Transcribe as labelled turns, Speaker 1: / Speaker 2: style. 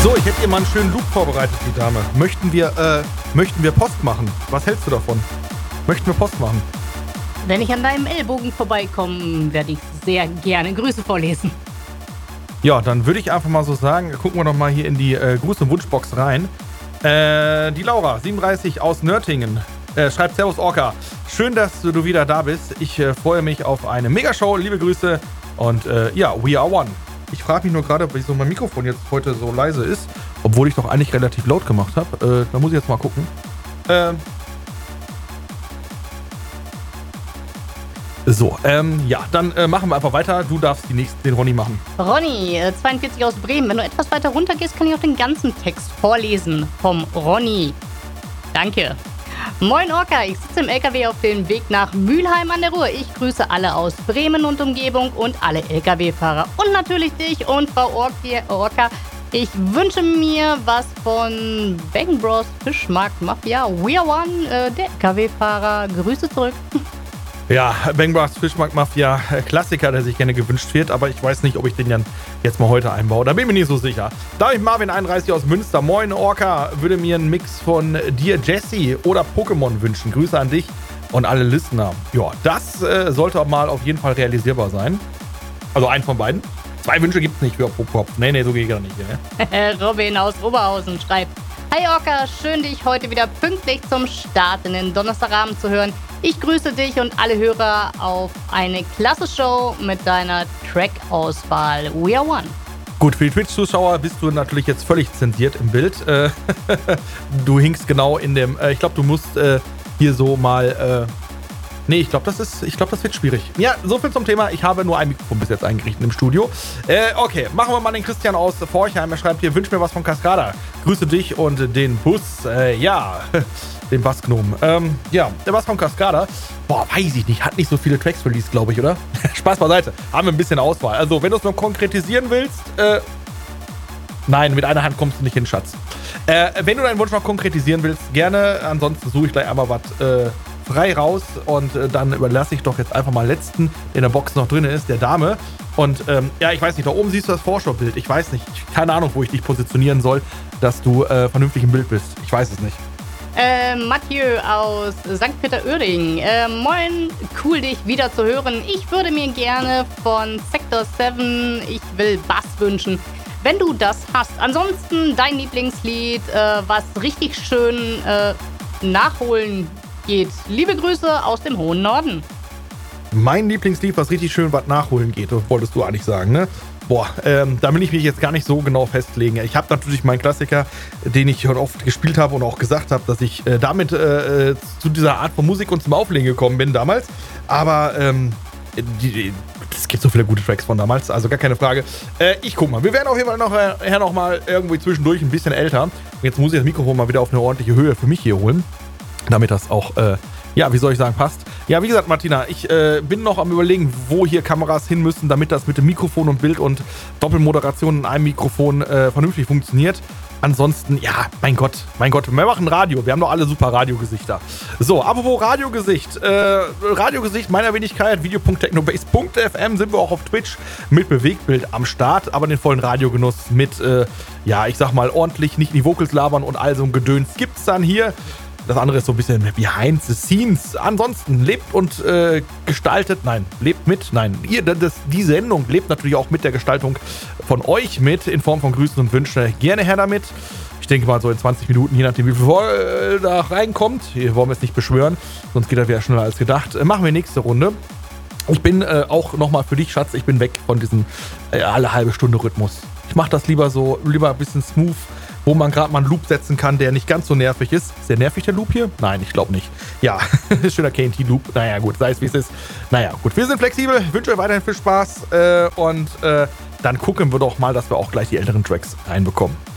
Speaker 1: So, ich hätte ihr mal einen schönen Loop vorbereitet, die Dame. Möchten wir Post machen? Was hältst du davon? Möchten wir Post machen?
Speaker 2: Wenn ich an deinem Ellbogen vorbeikomme, werde ich sehr gerne Grüße vorlesen.
Speaker 1: Ja, dann würde ich einfach mal so sagen, gucken wir doch mal hier in die Gruß- und Wunschbox rein. Die Laura, 37 aus Nörtingen, schreibt Servus Orca. Schön, dass du wieder da bist. Ich freue mich auf eine Megashow. Liebe Grüße und ja, we are one. Ich frage mich nur gerade, wieso mein Mikrofon jetzt heute so leise ist, obwohl ich doch eigentlich relativ laut gemacht habe. Da muss ich jetzt mal gucken. Ja, dann machen wir einfach weiter. Du darfst den Ronny machen.
Speaker 2: Ronny, 42 aus Bremen. Wenn du etwas weiter runter gehst, kann ich auch den ganzen Text vorlesen vom Ronny. Danke. Moin Orca, ich sitze im LKW auf dem Weg nach Mülheim an der Ruhr. Ich grüße alle aus Bremen und Umgebung und alle LKW-Fahrer. Und natürlich dich und Frau Orca. Ich wünsche mir was von Bang Bros Fischmarkt Mafia. We are one, der LKW-Fahrer. Grüße zurück.
Speaker 1: Ja, Bang Bros Fischmarkt Mafia, Klassiker, der sich gerne gewünscht wird, aber ich weiß nicht, ob ich den dann jetzt mal heute einbaue. Da bin ich mir nicht so sicher. David Marvin 31 aus Münster. Moin Orca, würde mir einen Mix von dir Jesse oder Pokémon wünschen. Grüße an dich und alle Listener. Ja, das sollte mal auf jeden Fall realisierbar sein. Also einen von beiden. 2 Wünsche gibt's nicht für Popcorn. Nee, so geht gar nicht. Ne?
Speaker 2: Robin aus Oberhausen schreibt: Hi Orca, schön dich heute wieder pünktlich zum Start in den Donnerstagabend zu hören. Ich grüße dich und alle Hörer auf eine klasse Show mit deiner Track-Auswahl. We are one.
Speaker 1: Gut, für die Twitch-Zuschauer bist du natürlich jetzt völlig zensiert im Bild. Du hinkst genau in dem, ich glaube, du musst hier so mal, nee, ich glaube, das wird schwierig. Ja, so viel zum Thema. Ich habe nur ein Mikrofon bis jetzt eingerichtet im Studio. Okay, machen wir mal den Christian aus Forchheim. Er schreibt hier, wünsch mir was von Cascada. Grüße dich und den Bus. Ja, den Bassgnomen. Ja, der Bass von Cascada. Boah, weiß ich nicht. Hat nicht so viele Tracks released, glaube ich, oder? Spaß beiseite. Haben wir ein bisschen Auswahl. Also, wenn du es noch konkretisieren willst, nein, mit einer Hand kommst du nicht hin, Schatz. Wenn du deinen Wunsch noch konkretisieren willst, gerne. Ansonsten suche ich gleich einmal was frei raus und dann überlasse ich doch jetzt einfach mal letzten, der in der Box noch drin ist, der Dame. Und ja, ich weiß nicht, da oben siehst du das Vorschaubild. Ich weiß nicht, keine Ahnung, wo ich dich positionieren soll, dass du vernünftig im Bild bist. Ich weiß es nicht.
Speaker 2: Mathieu aus St. Peter-Öhring. Moin, cool dich wieder zu hören. Ich würde mir gerne von Sector 7, ich will Bass wünschen, wenn du das hast. Ansonsten dein Lieblingslied, was richtig schön nachholen geht. Liebe Grüße aus dem hohen Norden.
Speaker 1: Mein Lieblingslied, was richtig schön was nachholen geht, wolltest du eigentlich sagen, ne? Boah, da will ich mich jetzt gar nicht so genau festlegen. Ich habe natürlich meinen Klassiker, den ich schon oft gespielt habe und auch gesagt habe, dass ich damit zu dieser Art von Musik und zum Auflegen gekommen bin damals. Aber es gibt so viele gute Tracks von damals, also gar keine Frage. Ich guck mal, wir werden auf jeden Fall nachher noch mal irgendwie zwischendurch ein bisschen älter. Und jetzt muss ich das Mikrofon mal wieder auf eine ordentliche Höhe für mich hier holen, damit das auch, ja, wie soll ich sagen, passt. Ja, wie gesagt, Martina, ich bin noch am Überlegen, wo hier Kameras hin müssen, damit das mit dem Mikrofon und Bild und Doppelmoderation in einem Mikrofon vernünftig funktioniert. Ansonsten, ja, mein Gott, wir machen Radio. Wir haben doch alle super Radiogesichter. So, apropos Radiogesicht. Radiogesicht meiner Wenigkeit, video.technobase.fm sind wir auch auf Twitch mit Bewegtbild am Start, aber den vollen Radiogenuss mit, ja, ich sag mal, ordentlich nicht in die Vocals labern und all so ein Gedöns gibt's dann hier. Das andere ist so ein bisschen behind the scenes. Ansonsten lebt und gestaltet, die Sendung lebt natürlich auch mit der Gestaltung von euch mit, in Form von Grüßen und Wünschen. Gerne her damit. Ich denke mal so in 20 Minuten, je nachdem wie viel da reinkommt. Hier wollen wir es nicht beschwören, sonst geht er wieder schneller als gedacht. Machen wir nächste Runde. Ich bin auch nochmal für dich, Schatz, ich bin weg von diesem alle halbe Stunde Rhythmus. Ich mache das lieber ein bisschen smooth, wo man gerade mal einen Loop setzen kann, der nicht ganz so nervig ist. Ist der nervig, der Loop hier? Nein, ich glaube nicht. Ja, schöner KNT-Loop. Naja, gut, sei es wie es ist. Naja, gut, wir sind flexibel. Ich wünsche euch weiterhin viel Spaß. Und dann gucken wir doch mal, dass wir auch gleich die älteren Tracks reinbekommen.